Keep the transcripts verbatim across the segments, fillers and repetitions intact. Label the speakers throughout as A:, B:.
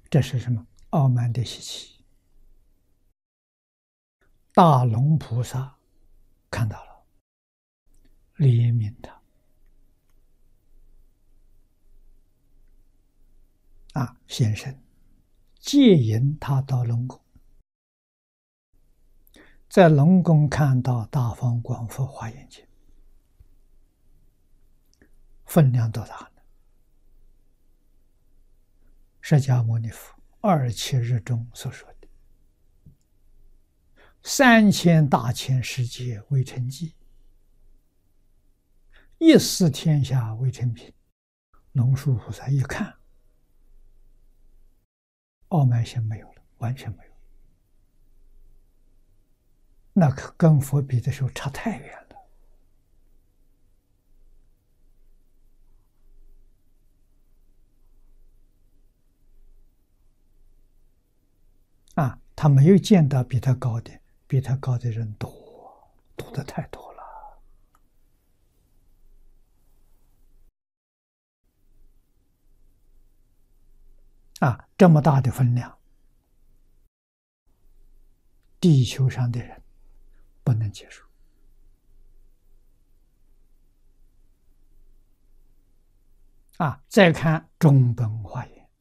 A: 这是什么？傲慢的习气。大龙菩萨看到了，怜悯他，啊，先生接引他到龙宫，在龙宫看到大方广佛华严经，分量多大呢？释迦牟尼佛二七日中所说的三千大千世界为成绩，一思天下为成品。龙树菩萨一看，傲慢心没有了，完全没有。那可跟佛比的时候差太远了。啊，他没有见到比他高的，比他高的人多，多的太多了。啊，这么大的分量，地球上的人不能接受。啊，再看中本华严，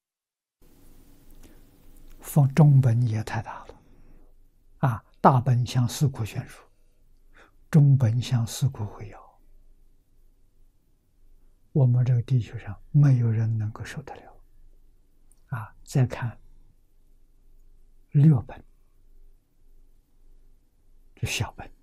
A: 风中本也太大了。啊，大本像四库全书，中本像四库会要，我们这个地球上没有人能够受得了。啊，再看六本，这小本。